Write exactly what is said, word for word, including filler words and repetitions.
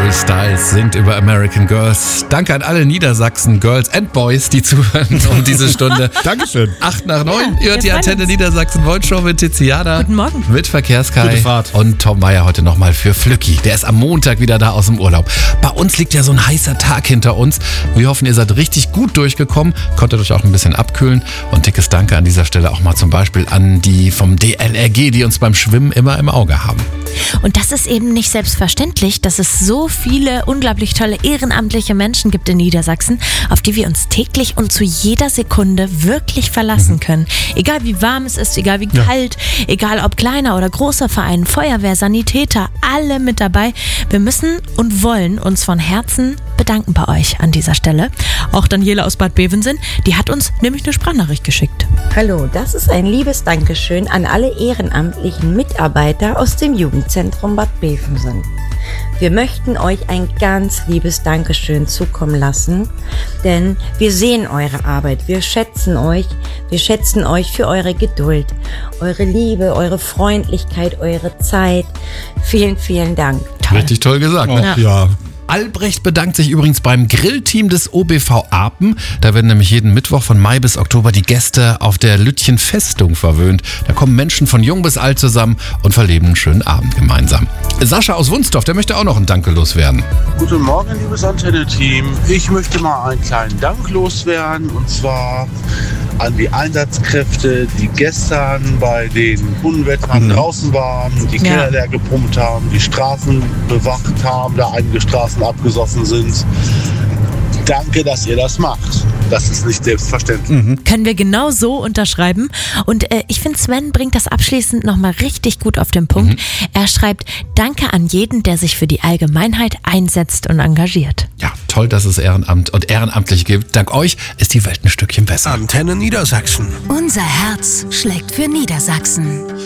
Harry Styles singt über American Girls. Danke an alle Niedersachsen Girls and Boys, die zuhören um diese Stunde. Dankeschön. acht nach neun, Ja, ihr hört die wir freuen Antenne uns. Niedersachsen Vollshow mit Tiziana. Guten Morgen. Mit Verkehrskai. Gute Fahrt. Und Tom Meyer heute nochmal für Flücki. Der ist am Montag wieder da aus dem Urlaub. Bei uns liegt ja so ein heißer Tag hinter uns. Wir hoffen, ihr seid richtig gut durchgekommen. Konntet euch auch ein bisschen abkühlen. Und dickes Danke an dieser Stelle auch mal zum Beispiel an die vom D L R G, die uns beim Schwimmen immer im Auge haben. Und das ist eben nicht selbstverständlich, dass es so viele unglaublich tolle ehrenamtliche Menschen gibt in Niedersachsen, auf die wir uns täglich und zu jeder Sekunde wirklich verlassen Mhm. können. Egal wie warm es ist, egal wie kalt, egal ob kleiner oder großer Verein, Feuerwehr, Sanitäter, alle mit dabei. Wir müssen und wollen uns von Herzen bedanken bei euch an dieser Stelle. Auch Daniela aus Bad Bevensen, die hat uns nämlich eine Sprachnachricht geschickt. Hallo, das ist ein liebes Dankeschön an alle ehrenamtlichen Mitarbeiter aus dem Jugendzentrum Bad Bevensen. Wir möchten euch ein ganz liebes Dankeschön zukommen lassen, denn wir sehen eure Arbeit, wir schätzen euch, wir schätzen euch für eure Geduld, eure Liebe, eure Freundlichkeit, eure Zeit. Vielen, vielen Dank. Richtig toll gesagt. Ne? Ach, ja. Albrecht bedankt sich übrigens beim Grillteam des O B V Apen. Da werden nämlich jeden Mittwoch von Mai bis Oktober die Gäste auf der Lütchen Festung verwöhnt. Da kommen Menschen von jung bis alt zusammen und verleben einen schönen Abend gemeinsam. Sascha aus Wunsdorf, der möchte auch noch ein Danke loswerden. Guten Morgen, liebes Antenne-Team. Ich möchte mal einen kleinen Dank loswerden, und zwar an die Einsatzkräfte, die gestern bei den Unwettern Mhm. draußen waren, die Ja. Keller leer gepumpt haben, die Straßen bewacht haben, da einige Straßen abgesoffen sind. Danke, dass ihr das macht. Das ist nicht selbstverständlich. Können wir genau so unterschreiben. Und äh, ich finde, Sven bringt das abschließend nochmal richtig gut auf den Punkt. Er schreibt, danke an jeden, der sich für die Allgemeinheit einsetzt und engagiert. Ja, toll, dass es Ehrenamt und Ehrenamtliche gibt. Dank euch ist die Welt ein Stückchen besser. Antenne Niedersachsen. Unser Herz schlägt für Niedersachsen.